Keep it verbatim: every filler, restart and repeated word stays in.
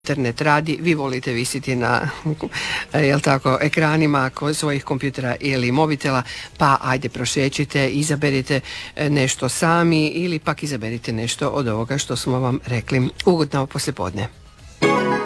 internet radi, vi volite visiti na jel tako, ekranima svojih kompjutera ili mobitela, pa ajde prošećite, izaberite nešto sami ili pak izaberite nešto od ovoga što smo vam rekli. Ugodno poslijepodne.